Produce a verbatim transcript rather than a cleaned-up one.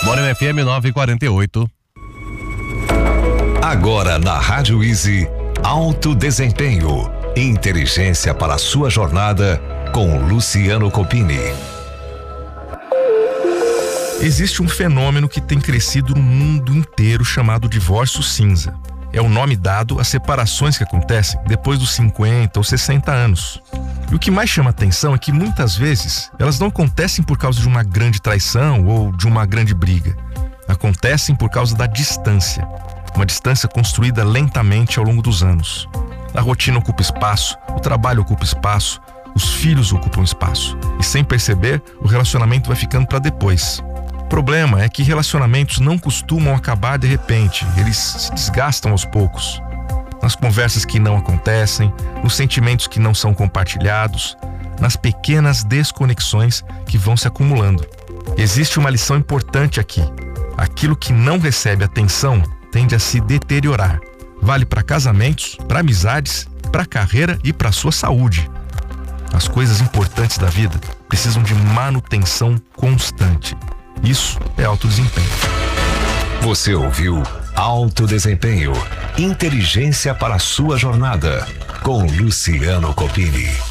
Morena F M nove e quarenta e oito. Agora na Rádio Easy, Alto Desempenho, inteligência para a sua jornada com Luciano Copini. Existe um fenômeno que tem crescido no mundo inteiro chamado divórcio cinza. É o nome dado às separações que acontecem depois dos cinquenta ou sessenta anos. E o que mais chama atenção é que muitas vezes elas não acontecem por causa de uma grande traição ou de uma grande briga. Acontecem por causa da distância. Uma distância construída lentamente ao longo dos anos. A rotina ocupa espaço, o trabalho ocupa espaço, os filhos ocupam espaço. E sem perceber, o relacionamento vai ficando para depois. O problema é que relacionamentos não costumam acabar de repente, eles se desgastam aos poucos. Nas conversas que não acontecem, nos sentimentos que não são compartilhados, nas pequenas desconexões que vão se acumulando. Existe uma lição importante aqui. Aquilo que não recebe atenção tende a se deteriorar. Vale para casamentos, para amizades, para carreira e para sua saúde. As coisas importantes da vida precisam de manutenção constante. Isso é alto desempenho. Você ouviu Alto Desempenho, inteligência para a sua jornada, com Luciano Copini.